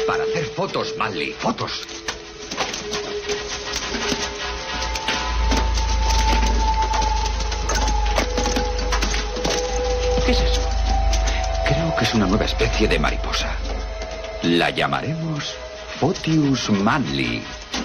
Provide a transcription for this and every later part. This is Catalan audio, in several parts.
Para hacer fotos, Manley. Fotos. ¿Qué es eso? Creo que es una nueva especie de mariposa. La llamaremos Photius Manley.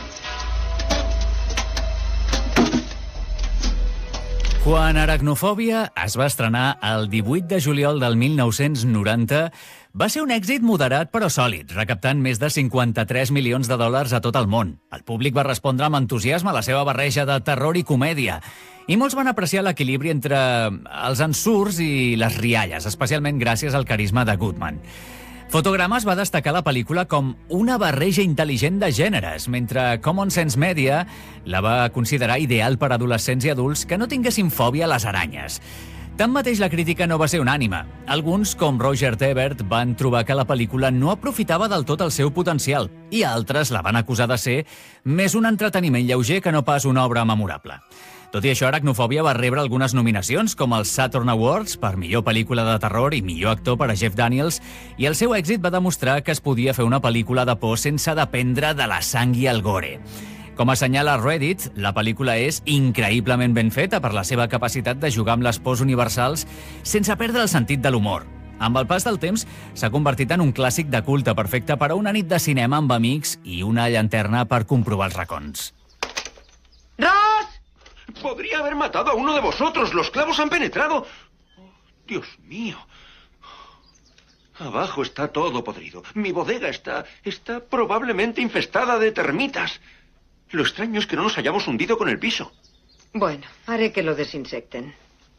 Quan Aracnofòbia es va estrenar el 18 de juliol del 1990, va ser un èxit moderat però sòlid, recaptant més de 53 milions de dòlars a tot el món. El públic va respondre amb entusiasme a la seva barreja de terror i comèdia, i molts van apreciar l'equilibri entre els ensurts i les rialles, especialment gràcies al carisma de Goodman. Fotogrames va destacar la pel·lícula com una barreja intel·ligent de gèneres, mentre Common Sense Media la va considerar ideal per a adolescents i adults que no tinguessin fòbia a les aranyes. Tanmateix, la crítica no va ser unànime. Alguns, com Roger Ebert, van trobar que la pel·lícula no aprofitava del tot el seu potencial, i altres la van acusar de ser més un entreteniment lleuger que no pas una obra memorable. Tot i això, Aracnofòbia va rebre algunes nominacions, com els Saturn Awards per millor pel·lícula de terror i millor actor per a Jeff Daniels, i el seu èxit va demostrar que es podia fer una pel·lícula de por sense dependre de la sang i el gore. Com assenyala Reddit, la pel·lícula és increïblement ben feta per la seva capacitat de jugar amb les pors universals sense perdre el sentit de l'humor. Amb el pas del temps, s'ha convertit en un clàssic de culte perfecte per a una nit de cinema amb amics i una llanterna per comprovar els racons. ¡Ross! Podría haber matado a uno de vosotros. Los clavos han penetrado. Oh, Dios mío. Abajo está todo podrido. Mi bodega está probablemente infestada de termitas. Lo extraño es que no nos hayamos hundido con el piso. Bueno, haré que lo desinsecten.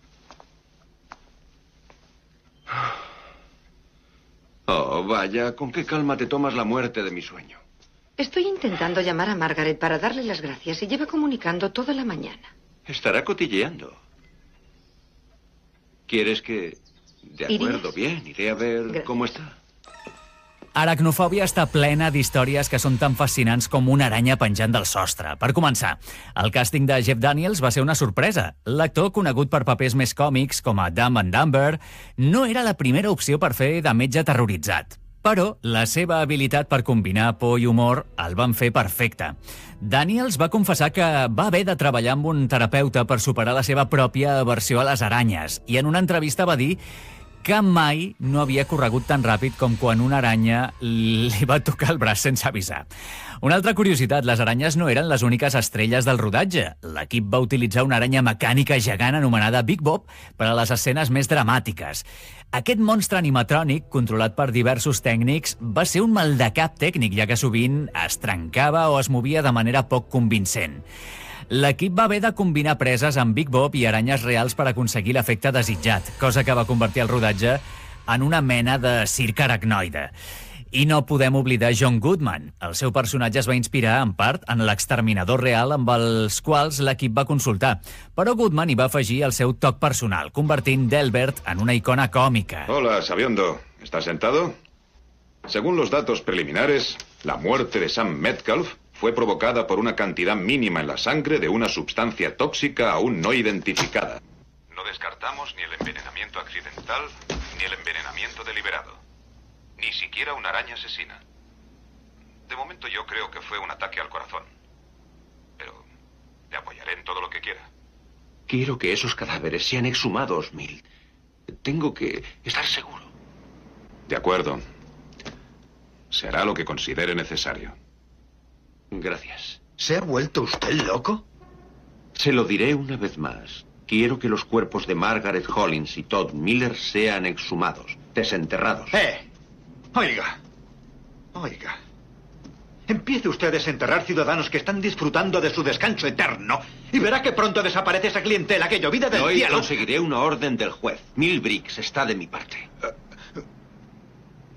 Oh, vaya, con qué calma te tomas la muerte de mi sueño. Estoy intentando llamar a Margaret para darle las gracias y lleva comunicando toda la mañana. Estará cotilleando. ¿Quieres que...? De acuerdo, ¿Irías? bien, iré a ver Gracias. cómo está. Aracnofòbia està plena d'històries que són tan fascinants com una aranya penjant del sostre. Per començar, el càsting de Jeff Daniels va ser una sorpresa. L'actor, conegut per papers més còmics com a Dumb and Dumber, no era la primera opció per fer de metge terroritzat. Però la seva habilitat per combinar por i humor el van fer perfecte. Daniels va confessar que va haver de treballar amb un terapeuta per superar la seva pròpia aversió a les aranyes, i en una entrevista va dir que mai no havia corregut tan ràpid com quan una aranya li va tocar el braç sense avisar. Una altra curiositat, les aranyes no eren les úniques estrelles del rodatge. L'equip va utilitzar una aranya mecànica gegant anomenada Big Bob per a les escenes més dramàtiques. Aquest monstre animatrònic, controlat per diversos tècnics, va ser un maldecap tècnic, ja que sovint es trencava o es movia de manera poc convincent. L'equip va haver de combinar preses amb Big Bob i aranyes reals per aconseguir l'efecte desitjat, cosa que va convertir el rodatge en una mena de circ aracnoide. I no podem oblidar John Goodman. El seu personatge es va inspirar, en part, en l'exterminador real amb els quals l'equip va consultar. Però Goodman hi va afegir el seu toc personal, convertint Delbert en una icona còmica. Hola, Sabiondo. ¿Estás sentado? Según los datos preliminares, la muerte de Sam Metcalf fue provocada por una cantidad mínima en la sangre de una sustancia tóxica aún no identificada. No descartamos ni el envenenamiento accidental ni el envenenamiento deliberado. Ni siquiera una araña asesina. De momento yo creo que fue un ataque al corazón. Pero te apoyaré en todo lo que quiera. Quiero que esos cadáveres sean exhumados, Milt. Tengo que estar seguro. De acuerdo. Se hará lo que considere necesario. Gracias. ¿Se ha vuelto usted loco? Se lo diré una vez más. Quiero que los cuerpos de Margaret Hollins y Todd Miller sean exhumados, desenterrados. Oiga. Empiece usted a desenterrar ciudadanos que están disfrutando de su descanso eterno y verá que pronto desaparece esa clientela que llovida del Hoy cielo. conseguiré una orden del juez. Mill Briggs está de mi parte.